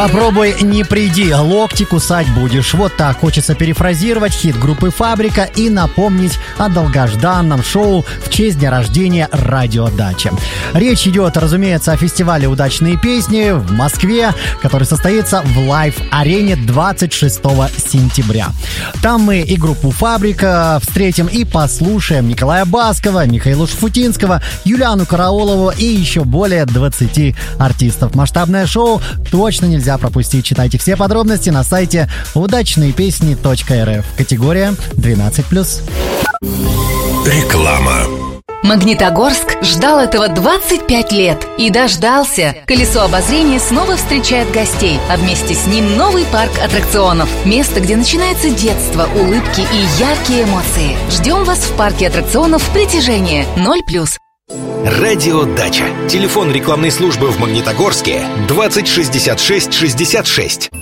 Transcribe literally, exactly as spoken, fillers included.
Попробуй не приди, локти кусать будешь. Вот так хочется перефразировать хит группы «Фабрика» и напомнить о долгожданном шоу в честь дня рождения «Радио Дача». Речь идет, разумеется, о фестивале «Удачные песни» в Москве, который состоится в лайв-арене двадцать шестого сентября. Там мы и группу «Фабрика» встретим и послушаем Николая Баскова, Михаила Шуфутинского, Юлиану Караулову и еще более двадцати артистов. Масштабное шоу точно нельзя пропустить. Читайте все подробности на сайте удачные песни точка эр эф. Категория двенадцать плюс. Реклама. Магнитогорск ждал этого двадцать пять лет и дождался. Колесо обозрения снова встречает гостей, а вместе с ним новый парк аттракционов. Место, где начинается детство, улыбки и яркие эмоции. Ждем вас в парке аттракционов «Притяжение» ноль плюс. Радио Дача. Телефон рекламной службы в Магнитогорске двадцать шестьдесят шесть шестьдесят шесть.